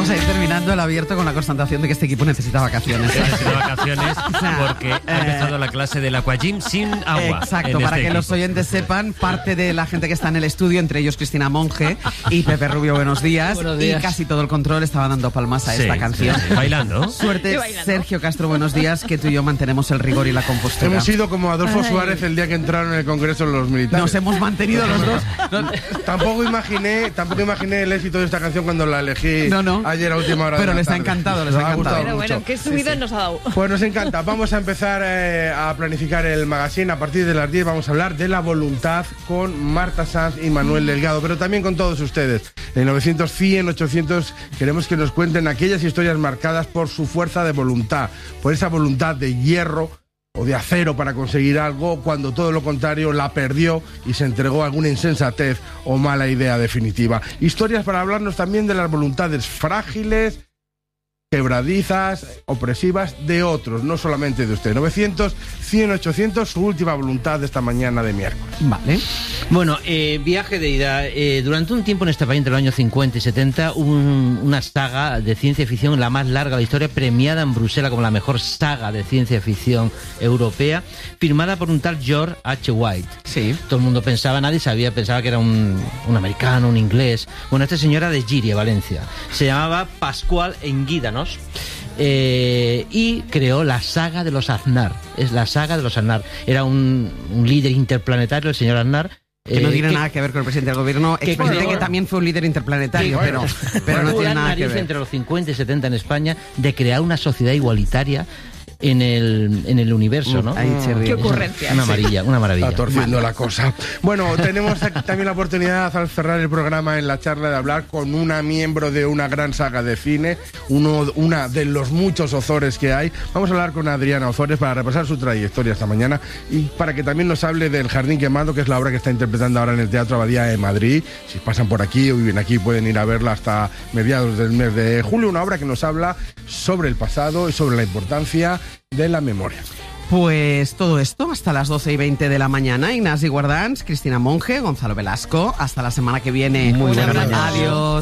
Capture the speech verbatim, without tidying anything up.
Vamos a ir terminando el abierto con la constatación de que este equipo necesita vacaciones. Necesita vacaciones O sea, porque ha empezado la clase del aquagym sin agua. Exacto, en para este que los equipo. oyentes sepan, parte de la gente que está en el estudio, entre ellos Cristina Monge y Pepe Rubio, buenos días. Buenos días. Y casi todo el control estaba dando palmas a Sí, esta canción. sí, sí. Bailando. Suerte, Sergio Castro, buenos días, que tú y yo mantenemos el rigor y la compostura. Hemos sido como Adolfo Ay. Suárez el día que entraron en el Congreso los militares. Nos hemos mantenido los dos. No, Tampoco imaginé, tampoco imaginé el éxito de esta canción cuando la elegí No, no. ayer a última hora. Pero de la les ha tarde. encantado, les ha Nos encantado. gustado Pero bueno, mucho. qué subida nos ha dado. Pues nos encanta. Vamos a empezar eh, a planificar el magazine. A partir de las diez vamos a hablar de la voluntad con Marta Sanz y Manuel Delgado, pero también con todos ustedes. En novecientos, cien, ochocientos queremos que nos cuenten aquellas historias marcadas por su fuerza de voluntad, por esa voluntad de hierro o de acero para conseguir algo, cuando todo lo contrario la perdió y se entregó a alguna insensatez o mala idea definitiva. Historias para hablarnos también de las voluntades frágiles, quebradizas, opresivas de otros, no solamente de usted. novecientos, cien, ochocientos, su última voluntad de esta mañana de miércoles. Vale. Bueno, eh, viaje de ida. Eh, durante un tiempo en este país, entre los años cincuenta y setenta, hubo un- una saga de ciencia ficción, la más larga de la historia, premiada en Bruselas como la mejor saga de ciencia ficción europea, firmada por un tal George H. White. Sí. Todo el mundo pensaba, nadie sabía, pensaba que era un, un americano, un inglés. Bueno, este señor era de Giria, Valencia. Se llamaba Pascual Enguídanos. Eh, y creó la saga de los Aznar. Es la saga de los Aznar. Era un, un líder interplanetario, el señor Aznar. Que no eh, tiene que- nada que ver con el presidente del gobierno, que- expresidente bueno, que también fue un líder interplanetario, que- pero, bueno, pero no tuvo tiene la nada que nariz ver. entre los cincuenta y setenta en España de crear una sociedad igualitaria en el, en el universo, ¿no? Ahí se ríe. Qué ocurrencia. Una maravilla, una maravilla. Está torciendo la cosa. Bueno, tenemos aquí también la oportunidad al cerrar el programa en la charla de hablar con una miembro de una gran saga de cine, uno, una de los muchos Ozores que hay. Vamos a hablar con Adriana Ozores para repasar su trayectoria esta mañana y para que también nos hable del Jardín Quemado, que es la obra que está interpretando ahora en el Teatro Abadía de Madrid. Si pasan por aquí o viven aquí pueden ir a verla hasta mediados del mes de julio. Una obra que nos habla sobre el pasado y sobre la importancia de la memoria. Pues todo esto hasta las doce y veinte de la mañana. Ignasi Guardans, Cristina Monge, Gonzalo Velasco. Hasta la semana que viene. Muy buena mañana. Adiós.